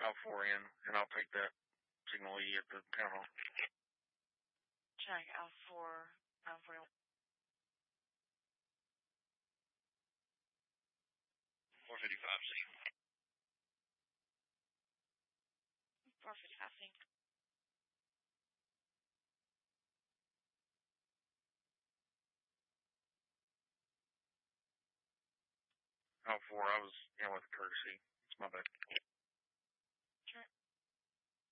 I'll 4 in, and I'll take that signal E at the town hall. Check L4, L4. 455C. 455C. L4, I was with a courtesy. It's my bad.